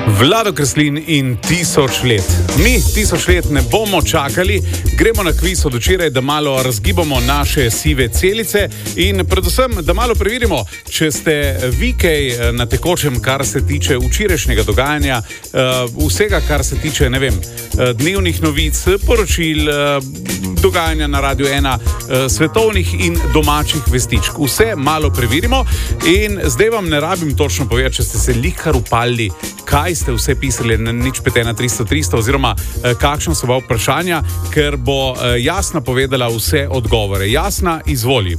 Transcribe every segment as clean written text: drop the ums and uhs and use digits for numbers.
Vlado Kreslin in 1000 let. Mi 1000 let ne bomo čakali, gremo na kviz od včeraj, da malo razgibamo naše sive celice in predvsem, da malo preverimo, če ste vi kaj na tekočem, kar se tiče včerajšnjega dogajanja, vsega, kar se tiče, ne vem, dnevnih novic, poročil, dogajanja na Radio 1, svetovnih in domačih vestičk. Vse malo preverimo in zdaj vam ne rabim točno povedati, če ste se likar upali, kaj ste vse pisali na 051 oziroma kakšno so bila vprašanja, ker bo Jasna povedala vse odgovore. Jasna, izvoli.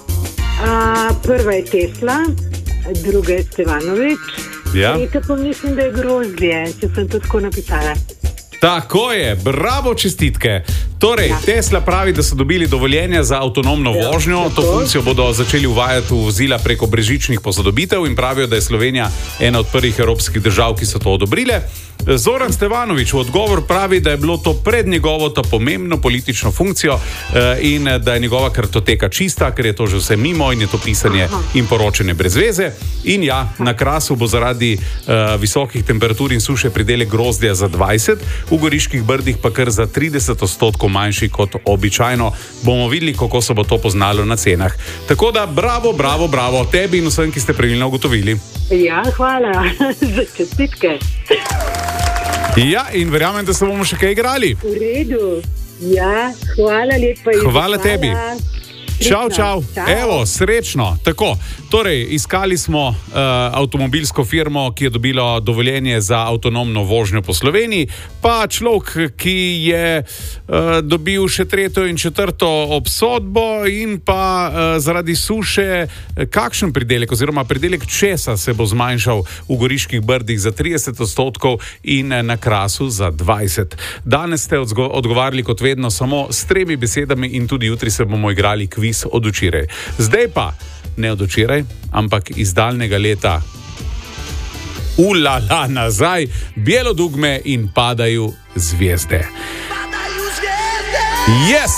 Prva je Tesla, druga je Stevanović, tretje pa mislim, da je grozdje, če sem to tako napisala. Tako je, bravo, čestitke. Torej, Tesla pravi, da so dobili dovoljenje za avtonomno vožnjo. To funkcijo bodo začeli uvajati v vozila preko brezžičnih posodobitev in pravijo, da je Slovenija ena od prvih evropskih držav, ki so to odobrile. Zoran Stevanović v odgovor pravi, da je bilo to pred njegovo ta pomembno politično funkcijo in da je njegova kartoteka čista, ker je to že vse mimo in je to pisanje in poročanje brez veze. In ja, na Krasu bo zaradi visokih temperatur in suše pridelek grozdja za 20, v Goriških Brdih pa kar za 30% manjši kot običajno. Bomo videli, kako se bo to poznalo na cenah. Tako da bravo, bravo, bravo tebi in vsem, ki ste pravilno ugotovili. Ja, hvala za čestitke. Ja, in verjamem, da se bomo še kaj igrali. V redu. Ja, hvala lepa. Hvala tebi. Čau, čau. Evo, srečno. Tako, torej, iskali smo avtomobilsko firmo, ki je dobila dovoljenje za avtonomno vožnjo po Sloveniji, pa človek, ki je dobil še 3. in 4. obsodbo in pa zaradi suše kakšen pridelek oziroma pridelek česa se bo zmanjšal v Goriških Brdih za 30% in na Krasu za 20%. Danes ste odgovarjali kot vedno samo s 3 besedami in tudi jutri se bomo igrali kviz od včeraj. Zdaj pa, ne od včeraj, ampak iz daljnega leta. Ulala, nazaj, Bijelo dugme in Padajo zvezde. Yes!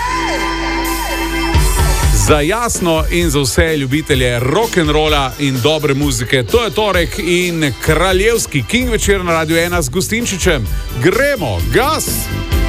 Za Jasno in za vse ljubitelje rock'n'rolla in dobre muzike. To je torek in kraljevski King večer na Radio 1 z Gustinčičem. Gremo, gas!